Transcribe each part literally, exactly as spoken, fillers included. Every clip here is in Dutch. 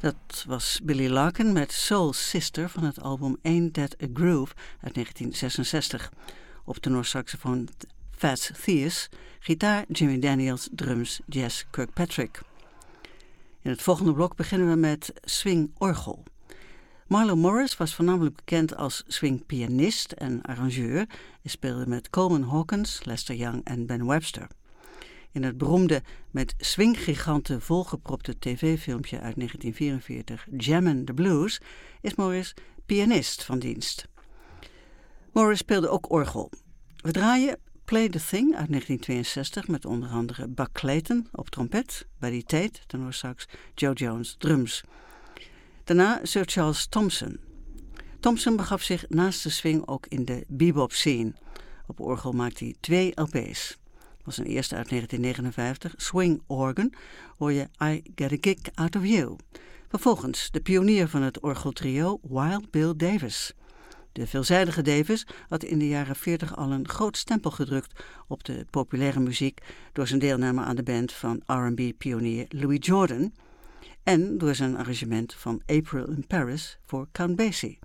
Dat was Billy Larkin met Soul Sister van het album Ain't That a Groove uit negentien zesenzestig. Op tenorsaxofoon Fats Thies, gitaar Jimmy Daniels, drums Jess Kirkpatrick. In het volgende blok beginnen we met swing-orgel. Marlo Morris was voornamelijk bekend als swingpianist en arrangeur en speelde met Coleman Hawkins, Lester Young en Ben Webster. In het beroemde met swinggiganten volgepropte tv-filmpje uit negentien vierenveertig Jammin' the Blues is Morris pianist van dienst. Morris speelde ook orgel. We draaien Play the Thing uit negentien tweeënzestig met onder andere Buck Clayton op trompet, Buddy Tate, tenorsax, Joe Jones, drums. Daarna Sir Charles Thompson. Thompson begaf zich naast de swing ook in de bebop scene. Op orgel maakte hij twee L P's. Dat was een eerste uit negentien negenenvijftig, Swing Organ, hoor je I Get a Kick Out of You. Vervolgens de pionier van het orgeltrio Wild Bill Davis. De veelzijdige Davis had in de jaren veertig al een groot stempel gedrukt op de populaire muziek door zijn deelname aan de band van R en B-pionier Louis Jordan en door zijn arrangement van April in Paris voor Count Basie.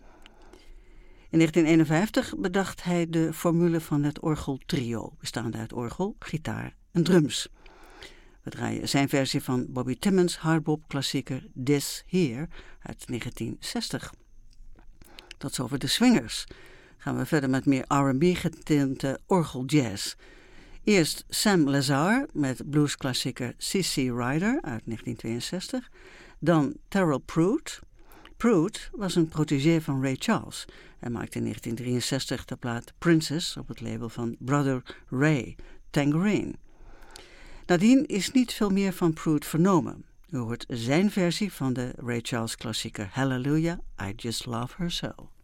In negentien eenenvijftig bedacht hij de formule van het orgeltrio, bestaande uit orgel, gitaar en drums. We draaien zijn versie van Bobby Timmons hardbop-klassieker This Here uit negentien zestig. Tot zover de swingers. Gaan we verder met meer R en B getinte orgeljazz. Eerst Sam Lazar met bluesklassieker C C Rider uit negentien tweeënzestig. Dan Terrell Pruitt. Pruitt was een protégé van Ray Charles en maakte in negentien drieënzestig de plaat Princess op het label van Brother Ray, Tangerine. Nadien is niet veel meer van Pruitt vernomen. U hoort zijn versie van de Ray Charles klassieker Hallelujah, I Just Love Her So.